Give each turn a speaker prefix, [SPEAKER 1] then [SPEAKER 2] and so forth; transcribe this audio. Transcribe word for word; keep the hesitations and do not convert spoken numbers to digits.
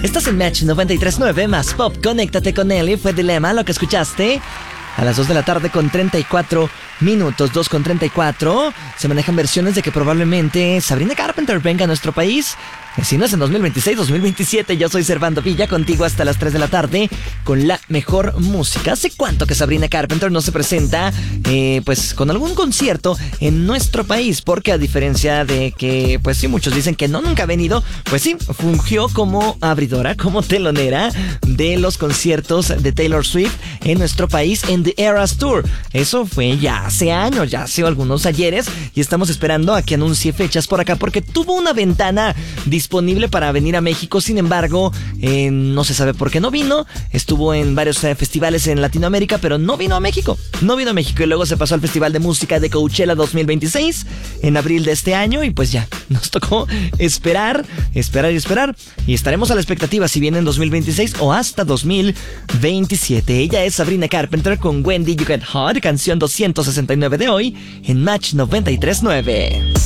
[SPEAKER 1] Estás en Match noventa y tres punto nueve más Pop. Conéctate con Nelly. Fue Dilema lo que escuchaste. A las dos de la tarde con treinta y cuatro minutos, dos con treinta y cuatro. Se manejan versiones de que probablemente Sabrina Carpenter venga a nuestro país. Si no es en dos mil veintiséis, dos mil veintisiete. Yo soy Servando Villa, contigo hasta las tres de la tarde con la mejor música. ¿Hace cuánto que Sabrina Carpenter no se presenta eh, pues con algún concierto en nuestro país? Porque a diferencia de que, pues sí, muchos dicen que no, nunca ha venido, pues sí, fungió como abridora, como telonera de los conciertos de Taylor Swift en nuestro país en The Eras Tour. Eso fue ya hace años, ya hace algunos ayeres, y estamos esperando a que anuncie fechas por acá porque tuvo una ventana disponible para venir a México. Sin embargo, eh, no se sabe por qué no vino. Estuvo en varios eh, festivales en Latinoamérica, pero no vino a México. No vino a México y luego se pasó al Festival de Música de Coachella dos mil veintiséis en abril de este año y pues ya, nos tocó esperar, esperar y esperar. Y estaremos a la expectativa si viene en dos mil veintiséis o hasta dos mil veintisiete. Ella es Sabrina Carpenter con Wendy You Get Hot, canción doscientos sesenta y nueve de hoy en Match noventa y tres punto nueve.